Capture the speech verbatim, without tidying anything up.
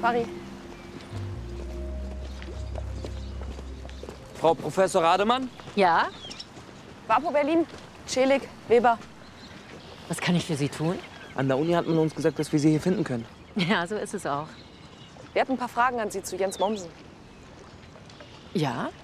Barry. Frau Professor Rademann? Ja? Wapo Berlin, Schelig, Weber. Was kann ich für Sie tun? An der Uni hat man uns gesagt, dass wir Sie hier finden können. Ja, so ist es auch. Wir hatten ein paar Fragen an Sie zu Jens Mommsen. Ja?